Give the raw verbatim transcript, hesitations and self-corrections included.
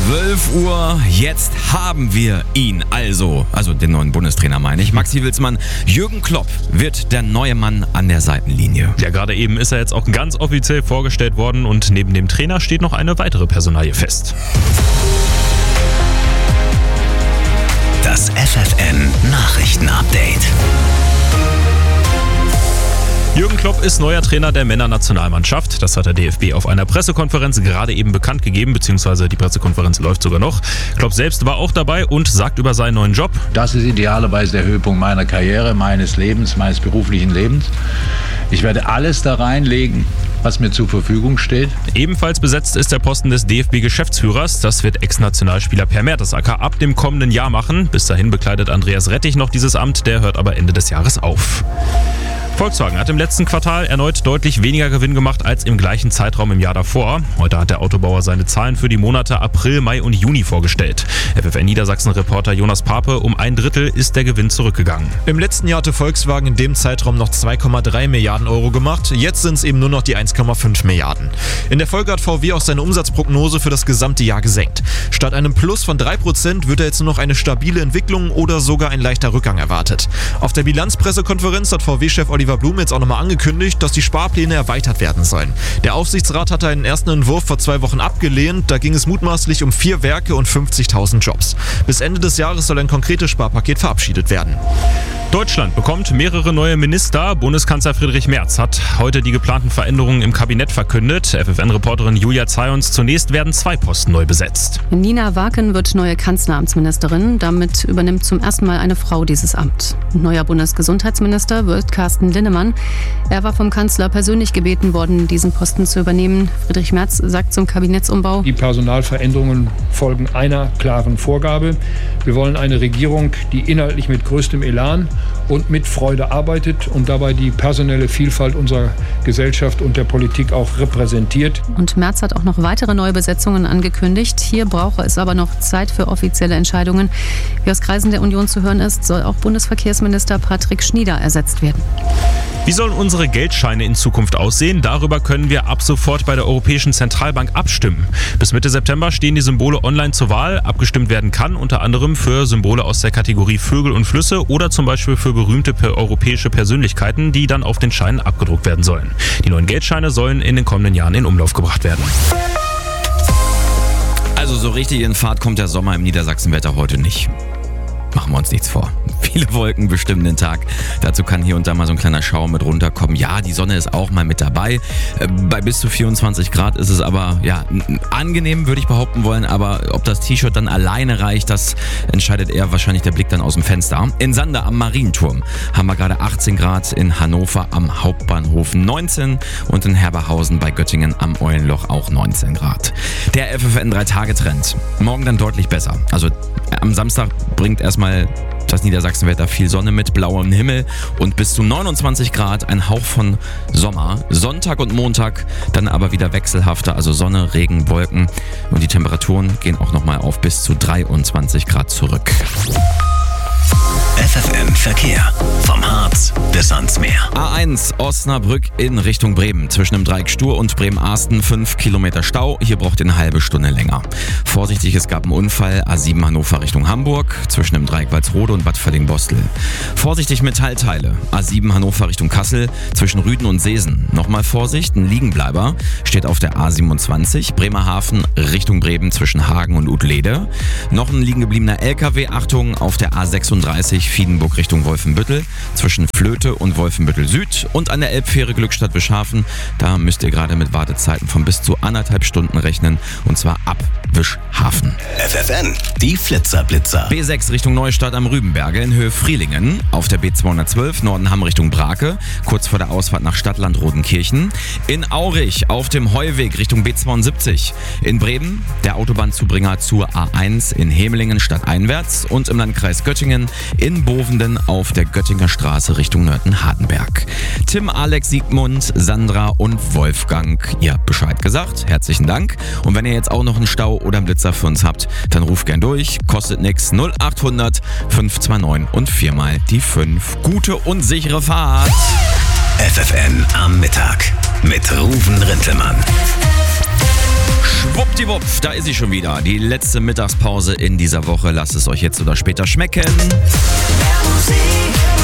zwölf Uhr, jetzt haben wir ihn also, also den neuen Bundestrainer meine ich. Maxi Wilsmann, Jürgen Klopp wird der neue Mann an der Seitenlinie. Ja, gerade eben ist er jetzt auch ganz offiziell vorgestellt worden und neben dem Trainer steht noch eine weitere Personalie fest. Das F F N Nachrichten-Update. Jürgen Klopp ist neuer Trainer der Männernationalmannschaft. Das hat der D F B auf einer Pressekonferenz gerade eben bekannt gegeben, beziehungsweise die Pressekonferenz läuft sogar noch. Klopp selbst war auch dabei und sagt über seinen neuen Job: Das ist idealerweise der Höhepunkt meiner Karriere, meines Lebens, meines beruflichen Lebens. Ich werde alles da reinlegen, was mir zur Verfügung steht. Ebenfalls besetzt ist der Posten des D F B-Geschäftsführers. Das wird Ex-Nationalspieler Per Mertesacker ab dem kommenden Jahr machen. Bis dahin bekleidet Andreas Rettich noch dieses Amt, der hört aber Ende des Jahres auf. Volkswagen hat im letzten Quartal erneut deutlich weniger Gewinn gemacht als im gleichen Zeitraum im Jahr davor. Heute hat der Autobauer seine Zahlen für die Monate April, Mai und Juni vorgestellt. F F N Niedersachsen-Reporter Jonas Pape, um ein Drittel ist der Gewinn zurückgegangen. Im letzten Jahr hatte Volkswagen in dem Zeitraum noch zwei Komma drei Milliarden Euro gemacht. Jetzt sind es eben nur noch die eins Komma fünf Milliarden. In der Folge hat V W auch seine Umsatzprognose für das gesamte Jahr gesenkt. Statt einem Plus von drei Prozent wird er jetzt nur noch eine stabile Entwicklung oder sogar ein leichter Rückgang erwartet. Auf der Bilanzpressekonferenz hat V W-Chef Oliver Blume jetzt auch nochmal angekündigt, dass die Sparpläne erweitert werden sollen. Der Aufsichtsrat hatte einen ersten Entwurf vor zwei Wochen abgelehnt. Da ging es mutmaßlich um vier Werke und fünfzigtausend Jobs. Bis Ende des Jahres soll ein konkretes Sparpaket verabschiedet werden. Deutschland bekommt mehrere neue Minister. Bundeskanzler Friedrich Merz hat heute die geplanten Veränderungen im Kabinett verkündet. F F N-Reporterin Julia Zayons: Zunächst werden zwei Posten neu besetzt. Nina Waken wird neue Kanzleramtsministerin. Damit übernimmt zum ersten Mal eine Frau dieses Amt. Neuer Bundesgesundheitsminister wird Carsten Linnemann. Er war vom Kanzler persönlich gebeten worden, diesen Posten zu übernehmen. Friedrich Merz sagt zum Kabinettsumbau: Die Personalveränderungen folgen einer klaren Vorgabe. Wir wollen eine Regierung, die inhaltlich mit größtem Elan und mit Freude arbeitet und dabei die personelle Vielfalt unserer Gesellschaft und der Politik auch repräsentiert. Und Merz hat auch noch weitere neue Besetzungen angekündigt. Hier brauche es aber noch Zeit für offizielle Entscheidungen. Wie aus Kreisen der Union zu hören ist, soll auch Bundesverkehrsminister Patrick Schnieder ersetzt werden. Wie sollen unsere Geldscheine in Zukunft aussehen? Darüber können wir ab sofort bei der Europäischen Zentralbank abstimmen. Bis Mitte September stehen die Symbole online zur Wahl. Abgestimmt werden kann unter anderem für Symbole aus der Kategorie Vögel und Flüsse oder zum Beispiel für berühmte europäische Persönlichkeiten, die dann auf den Scheinen abgedruckt werden sollen. Die neuen Geldscheine sollen in den kommenden Jahren in Umlauf gebracht werden. Also so richtig in Fahrt kommt der Sommer im Niedersachsenwetter heute nicht. Machen wir uns nichts vor. Viele Wolken bestimmen den Tag. Dazu kann hier und da mal so ein kleiner Schauer mit runterkommen. Ja, die Sonne ist auch mal mit dabei. Bei bis zu vierundzwanzig Grad ist es aber ja angenehm, würde ich behaupten wollen. Aber ob das T-Shirt dann alleine reicht, das entscheidet eher wahrscheinlich der Blick dann aus dem Fenster. In Sander am Marienturm haben wir gerade achtzehn Grad, in Hannover am Hauptbahnhof neunzehn und in Herberhausen bei Göttingen am Eulenloch auch neunzehn Grad. Der F F N drei Tage Trend. Morgen dann deutlich besser. Also am Samstag bringt erstmal das Niedersachsenwetter viel Sonne mit blauem Himmel und bis zu neunundzwanzig Grad, ein Hauch von Sommer. Sonntag und Montag dann aber wieder wechselhafter, also Sonne, Regen, Wolken und die Temperaturen gehen auch nochmal auf bis zu dreiundzwanzig Grad zurück. F F N Verkehr. Vom Harz bis ans Meer. A eins Osnabrück in Richtung Bremen. Zwischen dem Dreieck Stur und Bremen-Arsten fünf Kilometer Stau. Hier braucht ihr eine halbe Stunde länger. Vorsichtig, es gab einen Unfall. A sieben Hannover Richtung Hamburg. Zwischen dem Dreieck Walsrode und Bad Völling-Bostel. Vorsichtig Metallteile. A sieben Hannover Richtung Kassel. Zwischen Rüden und Seesen. Nochmal Vorsicht, ein Liegenbleiber steht auf der A siebenundzwanzig. Bremerhaven Richtung Bremen zwischen Hagen und Utlede. Noch ein liegen gebliebener L K W. Achtung, auf der A sechsunddreißig Wiedenburg Richtung Wolfenbüttel zwischen Flöte und Wolfenbüttel Süd und an der Elbfähre Glückstadt Wischhafen. Da müsst ihr gerade mit Wartezeiten von bis zu anderthalb Stunden rechnen und zwar ab Wischhafen. F F N, die Flitzer-Blitzer. B sechs Richtung Neustadt am Rübenberge in Höhe Frielingen. Auf der B zweihundertzwölf Nordenham Richtung Brake, kurz vor der Ausfahrt nach Stadtland Rodenkirchen. In Aurich auf dem Heuweg Richtung B zweiundsiebzig. In Bremen der Autobahnzubringer zur A eins in Hemelingen stadteinwärts und im Landkreis Göttingen in Bovenden auf der Göttinger Straße Richtung Nörten-Hardenberg. Tim, Alex, Siegmund, Sandra und Wolfgang, ihr habt Bescheid gesagt. Herzlichen Dank. Und wenn ihr jetzt auch noch einen Stau oder einen Blitzer für uns habt, dann ruft gern durch. Kostet nix. null achthundert fünf zwei neun und viermal die fünf. Gute und sichere Fahrt. F F N am Mittag mit Ruven Rintelmann. Schwuppdiwupp, da ist sie schon wieder. Die letzte Mittagspause in dieser Woche. Lasst es euch jetzt oder später schmecken. Mehr Musik.